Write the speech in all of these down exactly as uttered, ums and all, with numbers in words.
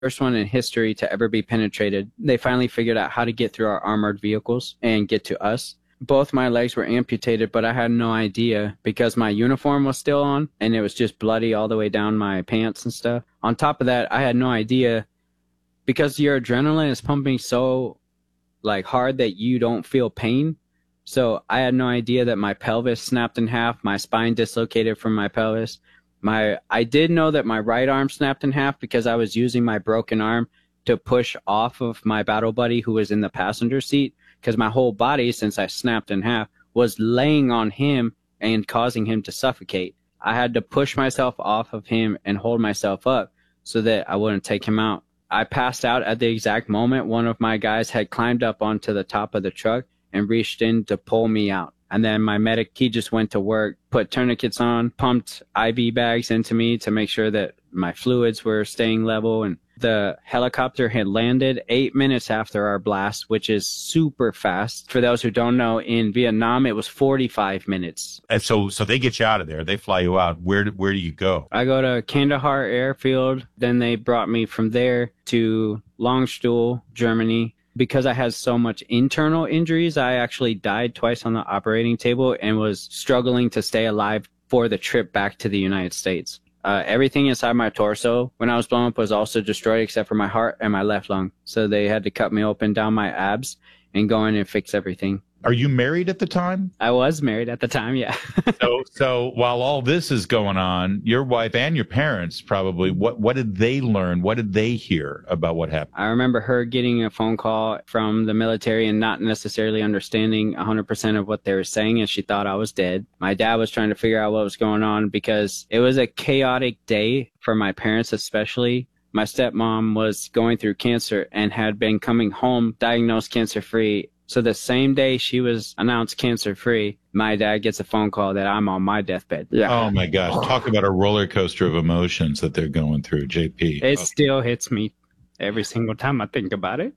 first one in history to ever be penetrated. They finally figured out how to get through our armored vehicles and get to us. Both my legs were amputated, but I had no idea because my uniform was still on and it was just bloody all the way down my pants and stuff. On top of that, I had no idea because your adrenaline is pumping so like hard that you don't feel pain. So I had no idea that my pelvis snapped in half, my spine dislocated from my pelvis. My I did know that my right arm snapped in half because I was using my broken arm to push off of my battle buddy who was in the passenger seat, because my whole body, since I snapped in half, was laying on him and causing him to suffocate. I had to push myself off of him and hold myself up so that I wouldn't take him out. I passed out at the exact moment one of my guys had climbed up onto the top of the truck and reached in to pull me out. And then my medic, he just went to work, put tourniquets on, pumped I V bags into me to make sure that my fluids were staying level. And the helicopter had landed eight minutes after our blast, which is super fast. For those who don't know, in Vietnam, it was forty-five minutes. And so so they get you out of there. They fly you out. Where, where do you go? I go to Kandahar Airfield. Then they brought me from there to Landstuhl, Germany. Because I had so much internal injuries, I actually died twice on the operating table and was struggling to stay alive for the trip back to the United States. Uh, everything inside my torso when I was blown up was also destroyed except for my heart and my left lung. So they had to cut me open down my abs and go in and fix everything. Are you married at the time? I was married at the time, yeah. so so while all this is going on, your wife and your parents probably, what, what did they learn? What did they hear about what happened? I remember her getting a phone call from the military and not necessarily understanding one hundred percent of what they were saying, and she thought I was dead. My dad was trying to figure out what was going on because it was a chaotic day for my parents especially. My stepmom was going through cancer and had been coming home diagnosed cancer-free. So the same day she was announced cancer-free, my dad gets a phone call that I'm on my deathbed. Yeah. Oh, my gosh. Talk about a roller coaster of emotions that they're going through, J P. It oh. still hits me every single time I think about it.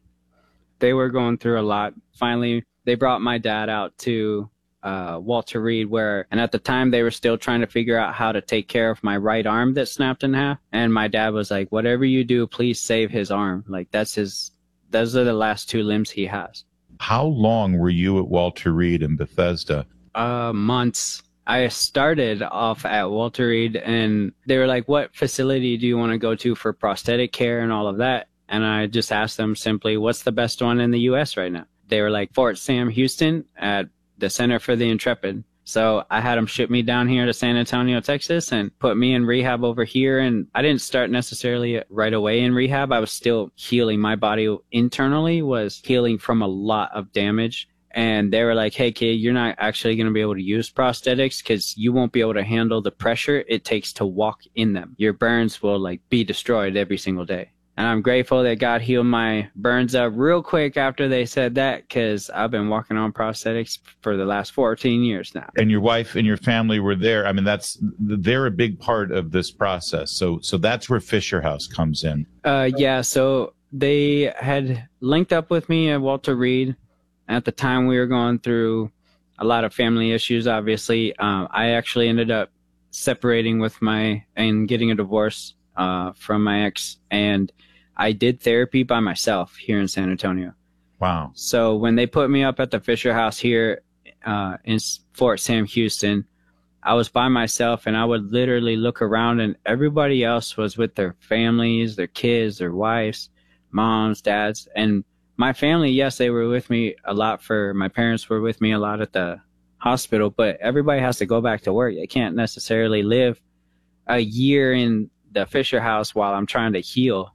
They were going through a lot. Finally, they brought my dad out to uh, Walter Reed, where, and at the time they were still trying to figure out how to take care of my right arm that snapped in half. And my dad was like, whatever you do, please save his arm. Like, that's his, those are the last two limbs he has. How long were you at Walter Reed in Bethesda? Uh, months. I started off at Walter Reed and they were like, what facility do you want to go to for prosthetic care and all of that? And I just asked them simply, what's the best one in the U S right now? They were like, Fort Sam Houston at the Center for the Intrepid. So I had them ship me down here to San Antonio, Texas, and put me in rehab over here. And I didn't start necessarily right away in rehab. I was still healing. My body internally was healing from a lot of damage. And they were like, hey, kid, you're not actually going to be able to use prosthetics because you won't be able to handle the pressure it takes to walk in them. Your burns will like be destroyed every single day. And I'm grateful that God healed my burns up real quick after they said that, because I've been walking on prosthetics for the last fourteen years now. And your wife and your family were there. I mean, that's they're a big part of this process. So so that's where Fisher House comes in. Uh, yeah, so they had linked up with me at Walter Reed. At the time, we were going through a lot of family issues, obviously. Um, I actually ended up separating with my and getting a divorce uh, from my ex. And I did therapy by myself here in San Antonio. Wow. So when they put me up at the Fisher House here uh, in Fort Sam Houston, I was by myself and I would literally look around and everybody else was with their families, their kids, their wives, moms, dads. And my family, yes, they were with me a lot for, my parents were with me a lot at the hospital, but everybody has to go back to work. They can't necessarily live a year in the Fisher House while I'm trying to heal.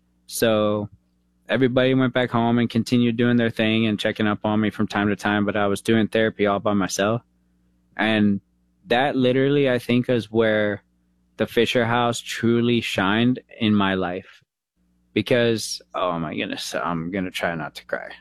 So everybody went back home and continued doing their thing and checking up on me from time to time, but I was doing therapy all by myself. And that literally, I think, is where the Fisher House truly shined in my life. Because, oh my goodness, I'm going to try not to cry.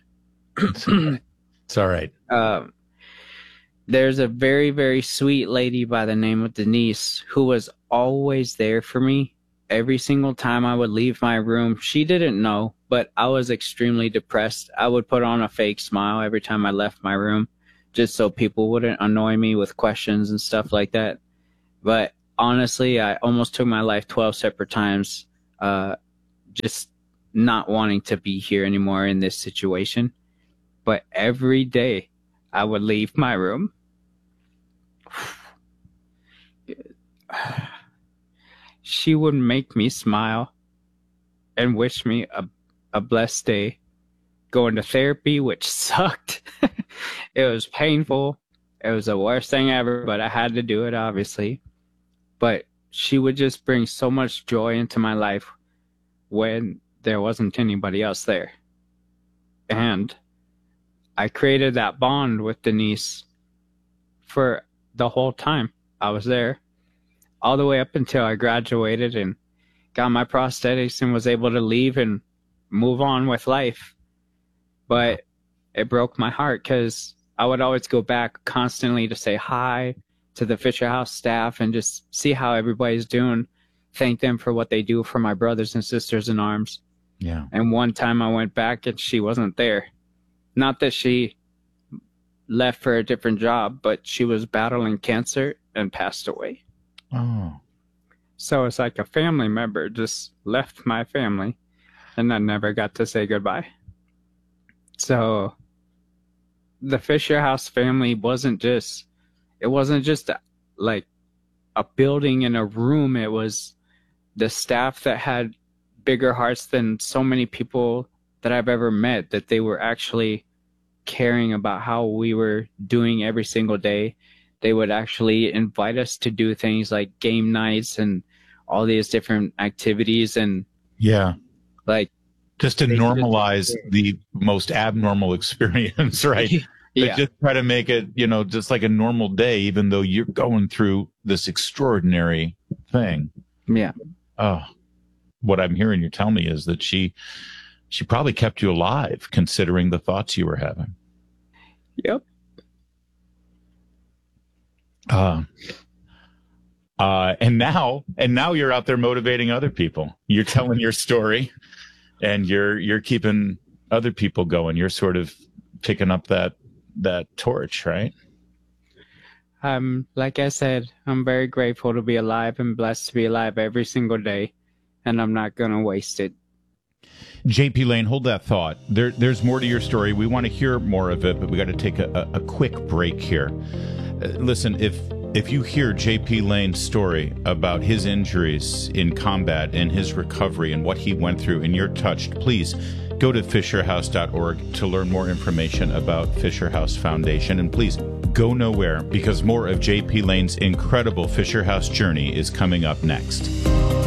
It's all right. Um, there's a very, very sweet lady by the name of Denise who was always there for me. Every single time I would leave my room, she didn't know, but I was extremely depressed. I would put on a fake smile every time I left my room, just so people wouldn't annoy me with questions and stuff like that. But honestly, I almost took my life twelve separate times. Uh, just not wanting to be here anymore in this situation. But every day I would leave my room. She would make me smile and wish me a, a blessed day. Going to therapy, which sucked. It was painful. It was the worst thing ever, but I had to do it, obviously. But she would just bring so much joy into my life when there wasn't anybody else there. And I created that bond with Denise for the whole time I was there, all the way up until I graduated and got my prosthetics and was able to leave and move on with life. But it broke my heart because I would always go back constantly to say hi to the Fisher House staff and just see how everybody's doing. Thank them for what they do for my brothers and sisters in arms. Yeah. And one time I went back and she wasn't there. Not that she left for a different job, but she was battling cancer and passed away. Oh. So it's like a family member just left my family and I never got to say goodbye. So the Fisher House family wasn't just, it wasn't just a, like a building and a room. It was the staff that had bigger hearts than so many people that I've ever met, that they were actually caring about how we were doing every single day. They would actually invite us to do things like game nights and all these different activities. And yeah, like, just to normalize the most abnormal experience, right? Yeah. Just try to make it, you know, just like a normal day, even though you're going through this extraordinary thing. Yeah. Oh, what I'm hearing you tell me is that she, she probably kept you alive, considering the thoughts you were having. Yep. Uh, uh, and now, and now you're out there motivating other people. You're telling your story. And you're you're keeping other people going. You're sort of picking up that that torch, right? Um, like I said, I'm very grateful to be alive and blessed to be alive every single day, and I'm not gonna waste it. J P Lane, hold that thought. There, there's more to your story. We want to hear more of it, but we got to take a, a, a quick break here. Uh, listen, if if you hear J P Lane's story about his injuries in combat and his recovery and what he went through, and you're touched, please go to fisher house dot org to learn more information about Fisher House Foundation. And please go nowhere, because more of J P Lane's incredible Fisher House journey is coming up next.